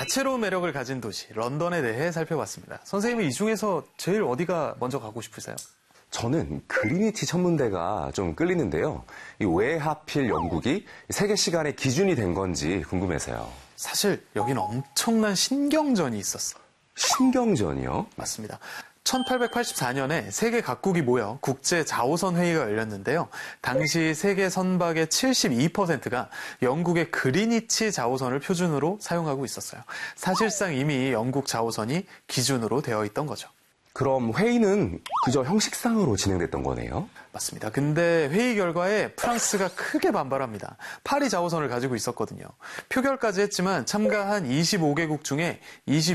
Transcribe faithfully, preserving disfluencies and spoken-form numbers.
다채로운 매력을 가진 도시 런던에 대해 살펴봤습니다. 선생님은 이 중에서 제일 어디가 먼저 가고 싶으세요? 저는 그리니치 천문대가 좀 끌리는데요. 왜 하필 영국이 세계 시간의 기준이 된 건지 궁금해서요. 사실 여기는 엄청난 신경전이 있었어. 신경전이요? 맞습니다. 천팔백팔십사 년에 세계 각국이 모여 국제 자오선 회의가 열렸는데요. 당시 세계 선박의 칠십이 퍼센트가 영국의 그리니치 자오선을 표준으로 사용하고 있었어요. 사실상 이미 영국 자오선이 기준으로 되어 있던 거죠. 그럼 회의는 그저 형식상으로 진행됐던 거네요? 맞습니다. 근데 회의 결과에 프랑스가 크게 반발합니다. 파리 자오선을 가지고 있었거든요. 표결까지 했지만 참가한 이십오 개국 중에